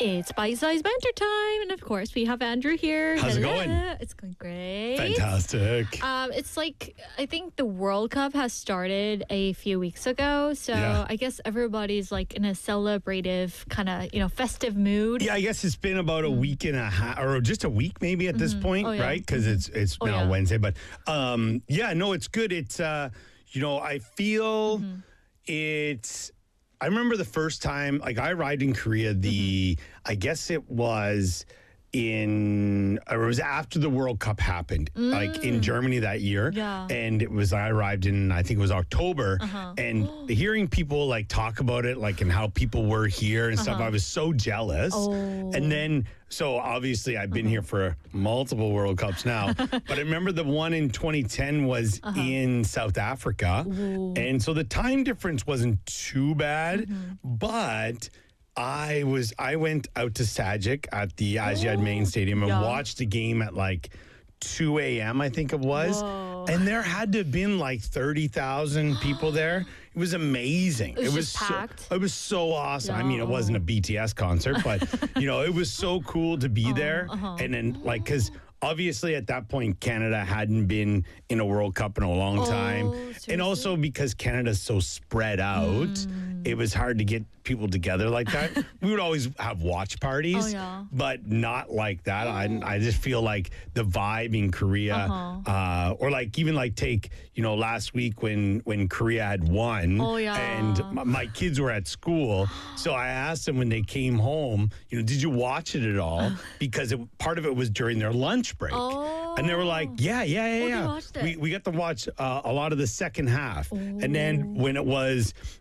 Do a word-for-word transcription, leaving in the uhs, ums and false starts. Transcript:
It's bite-sized banter time, and of course, we have Andrew here. How's Hello. it going? It's going great. Fantastic. Um, it's like I think the World Cup has started a few weeks ago, so Yeah. I guess everybody's like in a celebrative kind of you know festive mood. Yeah, I guess it's been about a week and a half, or just a week maybe at this point, Oh, yeah. right? Because it's it's Oh, now yeah. Wednesday. But um, yeah, no, it's good. It's uh, you know, I feel Mm-hmm. it's. I remember the first time, like I arrived in Korea. The I guess it was in or it was after the World Cup happened, like in Germany that year. Yeah. And it was I arrived in I think it was October, and hearing people like talk about it, like and how people were here and stuff, I was so jealous. Oh. And then so obviously I've been here for multiple World Cups now, but I remember the one in twenty ten was in South Africa, and so the time difference wasn't too bad, but. I was I went out to Sagic at the Aziad Main Stadium and Yeah. watched the game at like two a.m. I think it was. Whoa. And there had to have been like thirty thousand people there. It was amazing. It was it was just so, packed? it was so awesome. I mean, it Yeah. wasn't a B T S concert, but you know, it was so cool to be there. uh-huh. And then like cuz obviously at that point Canada hadn't been in a World Cup in a long time. Oh, And seriously? also because Canada's so spread out, it was hard to get people together like that. We would always have watch parties, Oh, yeah. but not like that. I, I just feel like the vibe in Korea, Uh-huh. uh, or like even like take, you know, last week when, when Korea had won Oh, yeah. and my, my kids were at school. So I asked them when they came home, you know, did you watch it at all? Because it, part of it was during their lunch break. Oh. And they were like, yeah, yeah, yeah, they yeah. watched it. We, we got to watch uh, a lot of the second half. And then when it was